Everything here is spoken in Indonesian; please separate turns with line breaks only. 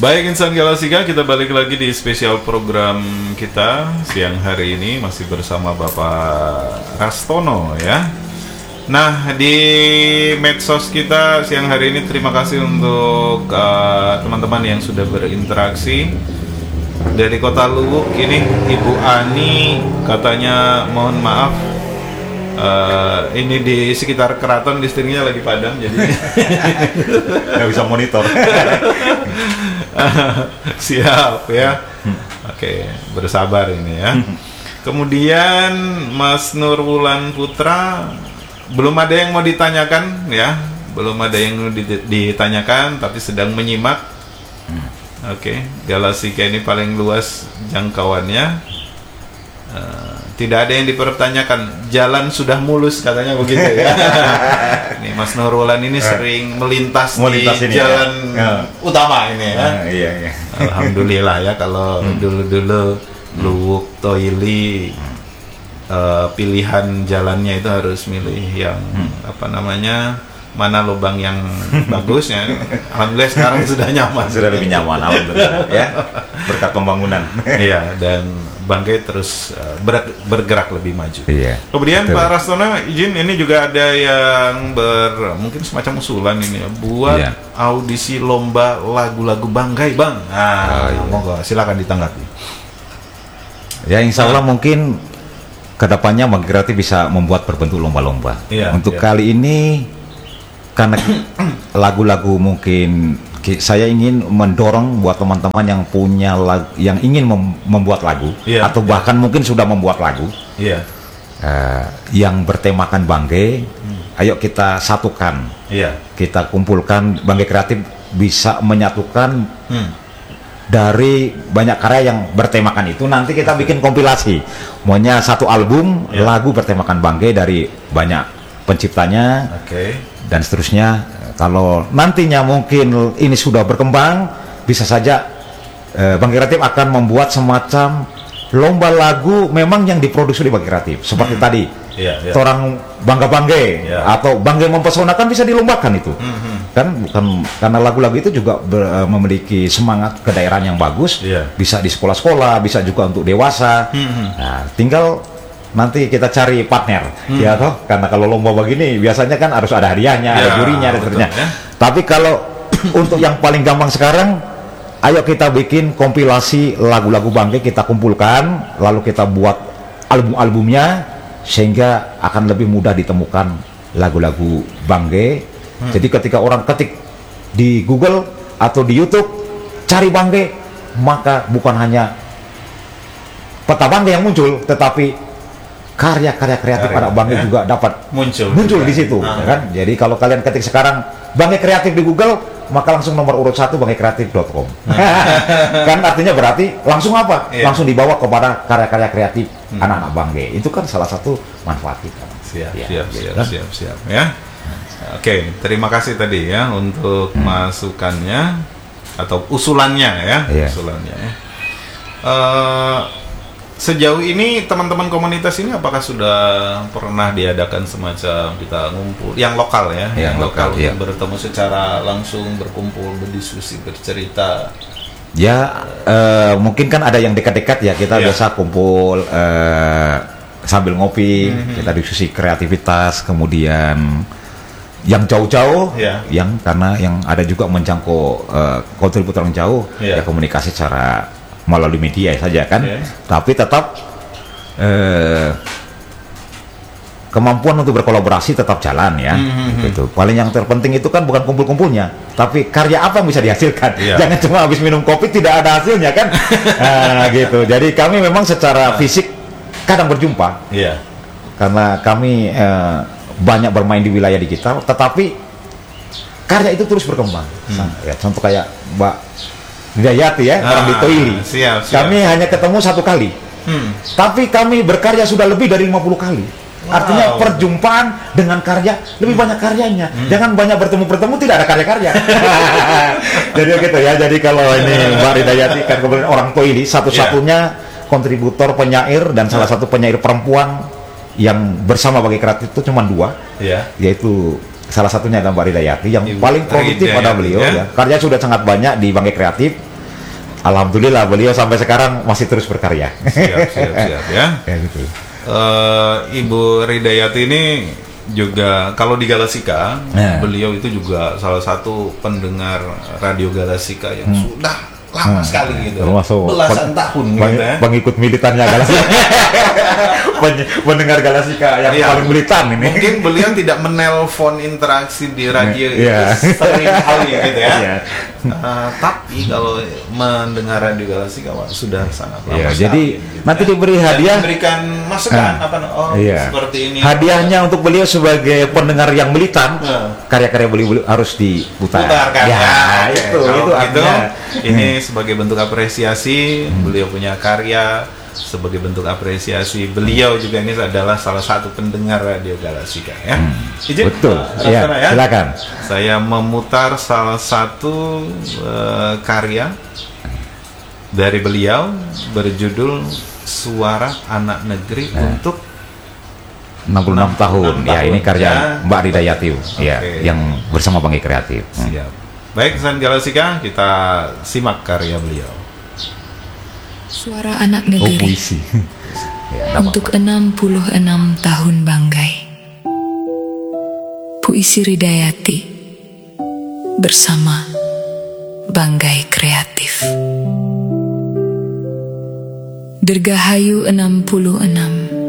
Baik insan Galasika, kita balik lagi di spesial program kita siang hari ini masih bersama Bapak Rastono ya. Nah di medsos kita siang hari ini terima kasih untuk teman-teman yang sudah berinteraksi. Dari Kota Luwuk ini Ibu Ani katanya mohon maaf ini di sekitar keraton listriknya lagi padam jadi
nggak bisa monitor.
Siap ya. Oke, bersabar ini ya. Kemudian Mas Nurwulan Putra, belum ada yang mau ditanyakan ya, belum ada yang ditanyakan tapi sedang menyimak. Oke, Galasika ini paling luas jangkauannya. Tidak ada yang dipertanyakan, jalan sudah mulus katanya begitu ya. Nih Mas Nurwulan ini sering melintas di jalan utama ini ya.
Iya.
Alhamdulillah ya, kalau dulu-dulu Luwuk Toili pilihan jalannya itu harus milih yang mana lubang yang bagus ya. Alhamdulillah sekarang sudah nyaman.
Sudah lebih nyaman alhamdulillah ya. Berkat pembangunan.
Iya, dan Bangkai terus bergerak lebih maju.
Iya.
Kemudian
betul.
Pak Rastono izin, ini juga ada yang mungkin semacam usulan ini ya, buat audisi lomba lagu-lagu Bangkai, Bang. Monggo silakan ditanggapi.
Ya insya Allah mungkin kedepannya Bangkai Kreatif bisa membuat berbentuk lomba-lomba. Untuk kali ini karena lagu-lagu mungkin saya ingin mendorong buat teman-teman yang punya yang ingin membuat lagu atau bahkan mungkin sudah membuat lagu yang bertemakan Bangkai. Ayo kita satukan, kita kumpulkan. Bangkai Kreatif bisa menyatukan dari banyak karya yang bertemakan itu. Nanti kita bikin kompilasi, maunya satu album lagu bertemakan Bangkai dari banyak penciptanya dan seterusnya. Kalau nantinya mungkin ini sudah berkembang, bisa saja Bangkai Kreatif akan membuat semacam lomba lagu memang yang diproduksi di Bangkai Kreatif. Seperti tadi, orang Bangga Banggai atau Banggai Mempesona kan bisa dilombakan itu. Kan bukan karena lagu-lagu itu juga memiliki semangat ke daerah yang bagus, bisa di sekolah-sekolah, bisa juga untuk dewasa. Nah, tinggal nanti kita cari partner, ya toh, karena kalau lomba begini biasanya kan harus ada hadiahnya, ada jurinya, ada seterusnya. Tapi kalau untuk yang paling gampang sekarang, ayo kita bikin kompilasi lagu-lagu Bangkai, kita kumpulkan, lalu kita buat album-albumnya, sehingga akan lebih mudah ditemukan lagu-lagu Bangkai. Jadi ketika orang ketik di Google atau di YouTube cari Bangkai, maka bukan hanya peta Bangkai yang muncul, tetapi karya-karya kreatif anak Bangkai juga dapat muncul di situ, kan? Jadi kalau kalian ketik sekarang Bangkai Kreatif di Google, maka langsung nomor urut 1 bangkaikreatif.com. Kan artinya berarti langsung apa? Langsung dibawa kepada karya-karya kreatif anak-anak Bangkai. Itu kan salah satu manfaat kita.
Siap ya. Oke, terima kasih tadi ya untuk masukannya atau usulannya ya. Usulannya ya. Sejauh ini teman-teman komunitas ini apakah sudah pernah diadakan semacam kita ngumpul yang lokal ya, yang lokal untuk bertemu secara langsung, berkumpul, berdiskusi, bercerita?
Ya, mungkin kan ada yang dekat-dekat ya, kita biasa kumpul sambil ngopi, kita diskusi kreativitas, kemudian yang jauh-jauh, yang karena yang ada juga menjangkau kontributor yang jauh, ya komunikasi secara melalui media saja kan, tapi tetap kemampuan untuk berkolaborasi tetap jalan ya. Gitu. Paling yang terpenting itu kan bukan kumpul-kumpulnya, tapi karya apa yang bisa dihasilkan. Jangan cuma habis minum kopi tidak ada hasilnya kan. Gitu. Jadi kami memang secara fisik kadang berjumpa, karena kami banyak bermain di wilayah digital, tetapi karya itu terus berkembang. Ya, contoh kayak Mbak Hidayati ya, orang di Toili. Kami hanya ketemu 1 kali, tapi kami berkarya sudah lebih dari 50 kali. Artinya perjumpaan dengan karya lebih banyak karyanya. Jangan banyak bertemu tidak ada karya-karya. Jadi gitu ya. Jadi kalau ini Mbak Hidayati kan kemudian orang Toili, satu-satunya kontributor penyair dan salah satu penyair perempuan yang bersama Bangkai Kreatif itu cuma 2, yaitu salah satunya adalah Mbak Hidayati yang paling produktif pada beliau. Karya sudah sangat banyak di Bangkai Kreatif. alhamdulillah beliau sampai sekarang masih terus berkarya.
Siap ya.
Ya gitu.
Ibu Ridayati ini juga kalau di Galasika, beliau itu juga salah satu pendengar radio Galasika yang sudah lama sekali gitu, belasan tahun gitu ya.
Pengikut militannya Galasika. Pendengar Galasika yang paling militan ini.
Mungkin beliau tidak menelpon interaksi di radio sering kali gitu ya. Tapi kalau mendengar radio Galasika sudah sangat lama sekali.
Jadi gitu, nanti diberi hadiah,
memberikan masukan seperti ini.
Hadiahnya untuk beliau sebagai pendengar yang militan, karya-karya beliau harus diputarkan. Itu artinya.
Ini sebagai bentuk apresiasi, beliau punya karya, sebagai bentuk apresiasi beliau juga ini adalah salah satu pendengar radio Galasika ya. Izin?
Betul. Ya, silakan.
Saya memutar salah satu karya dari beliau berjudul Suara Anak Negeri untuk
66 tahun. Ya, ini karya Mbak Ridayati yang bersama Bangkai Kreatif.
Siap. Baik, San Galasika, kita simak karya beliau.
Suara Anak Negeri.
Puisi.
Untuk 66 tahun Banggai. Puisi Ridayati bersama Banggai Kreatif. Dirgahayu 66